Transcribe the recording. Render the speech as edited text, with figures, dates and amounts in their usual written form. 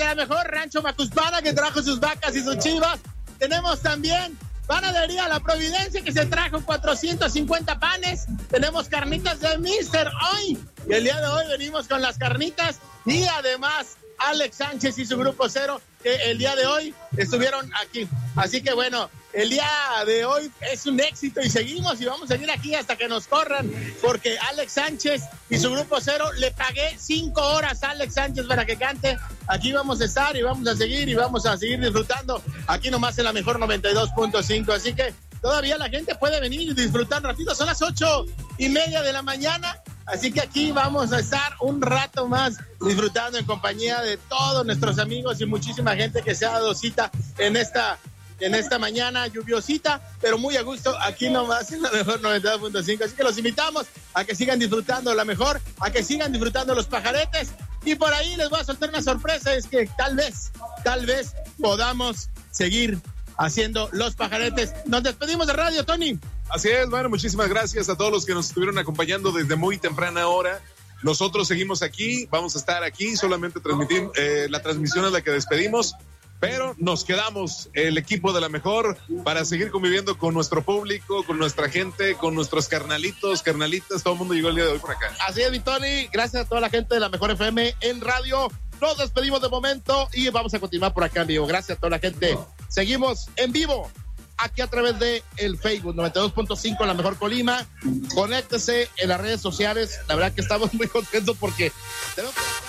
la mejor Rancho Macuspana, que trajo sus vacas y sus chivas. Tenemos también Panadería La Providencia, que se trajo 450 panes. Tenemos carnitas de Mister Hoy, y el día de hoy venimos con las carnitas. Y además Alex Sánchez y su Grupo Cero, que el día de hoy estuvieron aquí. Así que bueno, el día de hoy es un éxito y seguimos y vamos a seguir aquí hasta que nos corran, porque Alex Sánchez y su Grupo Cero, le pagué 5 horas a Alex Sánchez para que cante. Aquí vamos a estar y vamos a seguir disfrutando aquí nomás en la mejor 92.5. Así que todavía la gente puede venir y disfrutar un ratito. Son las 8:30 de la mañana. Así que aquí vamos a estar un rato más disfrutando en compañía de todos nuestros amigos y muchísima gente que se ha dado cita en esta mañana lluviosita, pero muy a gusto aquí nomás en la mejor 92.5. Así que los invitamos a que sigan disfrutando la mejor, a que sigan disfrutando los pajaretes. Y por ahí les voy a soltar una sorpresa, es que tal vez podamos seguir haciendo los pajaretes. Nos despedimos de radio, Tony. Así es, bueno, muchísimas gracias a todos los que nos estuvieron acompañando desde muy temprana hora. Nosotros seguimos aquí, vamos a estar aquí, solamente transmitir, la transmisión es la que despedimos, pero nos quedamos, el equipo de la mejor, para seguir conviviendo con nuestro público, con nuestra gente, con nuestros carnalitos, carnalitas, todo el mundo llegó el día de hoy por acá. Así es, mi Tony, gracias a toda la gente de la mejor FM en radio. Nos despedimos de momento y vamos a continuar por acá en vivo. Gracias a toda la gente. Seguimos en vivo aquí a través de el Facebook 92.5 La Mejor Colima. Conéctese en las redes sociales. La verdad que estamos muy contentos porque tenemos